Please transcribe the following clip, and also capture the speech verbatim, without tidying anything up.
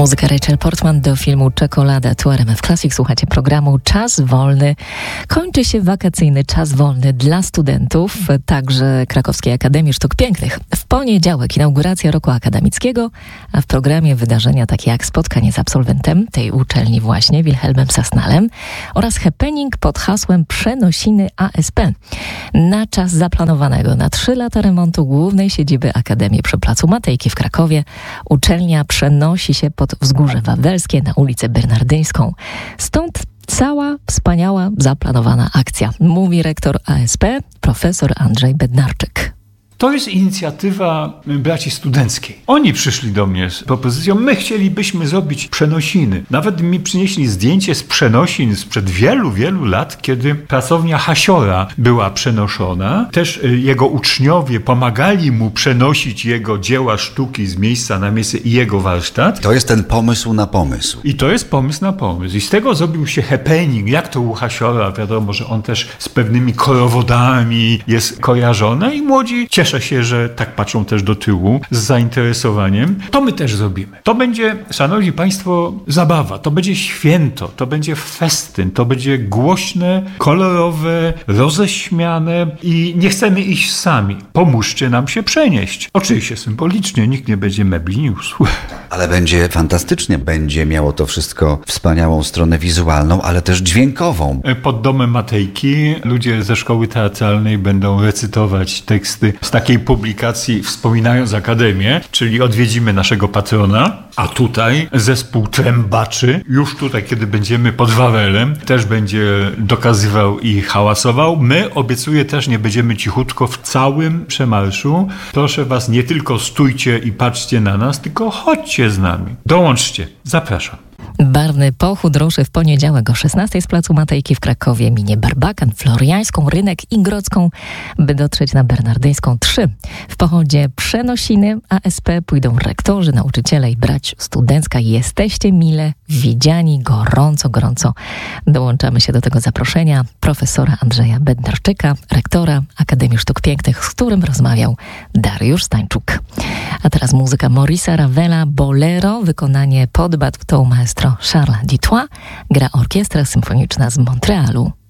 Muzyka Rachel Portman do filmu Czekolada. Tu R M F Classic. Słuchacie programu Czas Wolny. Kończy się wakacyjny czas wolny dla studentów, także Krakowskiej Akademii Sztuk Pięknych. W poniedziałek inauguracja roku akademickiego, a w programie wydarzenia takie jak spotkanie z absolwentem tej uczelni właśnie, Wilhelmem Sasnalem, oraz happening pod hasłem Przenosiny A S P. Na czas zaplanowanego na trzy lata remontu głównej siedziby Akademii przy Placu Matejki w Krakowie uczelnia przenosi się pod Wzgórze Wawelskie na ulicę Bernardyńską. Stąd cała wspaniała, zaplanowana akcja, mówi rektor A S P, profesor Andrzej Bednarczyk. To jest inicjatywa braci studenckiej. Oni przyszli do mnie z propozycją, my chcielibyśmy zrobić przenosiny. Nawet mi przynieśli zdjęcie z przenosin sprzed wielu, wielu lat, kiedy pracownia Hasiora była przenoszona. Też jego uczniowie pomagali mu przenosić jego dzieła sztuki z miejsca na miejsce i jego warsztat. To jest ten pomysł na pomysł. I to jest pomysł na pomysł. I z tego zrobił się happening. Jak to u Hasiora, wiadomo, że on też z pewnymi korowodami jest kojarzony i młodzi cieszą się, że tak patrzą też do tyłu z zainteresowaniem. To my też zrobimy. To będzie, szanowni państwo, zabawa. To będzie święto. To będzie festyn. To będzie głośne, kolorowe, roześmiane i nie chcemy iść sami. Pomóżcie nam się przenieść. Oczywiście symbolicznie. Nikt nie będzie mebli niósł. Ale będzie fantastycznie. Będzie miało to wszystko wspaniałą stronę wizualną, ale też dźwiękową. Pod domem Matejki ludzie ze szkoły teatralnej będą recytować teksty z takiej publikacji Wspominając Akademię, czyli odwiedzimy naszego patrona, a tutaj zespół trębaczy, już tutaj, kiedy będziemy pod Wawelem, też będzie dokazywał i hałasował. My, obiecuję, też nie będziemy cichutko w całym przemarszu. Proszę was, nie tylko stójcie i patrzcie na nas, tylko chodźcie z nami. Dołączcie. Zapraszam. Barwny pochód ruszy w poniedziałek o szesnastej z Placu Matejki w Krakowie, minie Barbakan, Floriańską, Rynek i Grodzką, by dotrzeć na Bernardyńską trzy. W pochodzie przenosiny A S P pójdą rektorzy, nauczyciele i brać studencka. Jesteście mile widziani, gorąco, gorąco dołączamy się do tego zaproszenia profesora Andrzeja Bednarczyka, rektora Akademii Sztuk Pięknych, z którym rozmawiał Dariusz Stańczuk. A teraz muzyka Maurice'a Ravela, Bolero, wykonanie pod batutą maestro Charlesa Dutoit, gra orkiestra symfoniczna z Montrealu.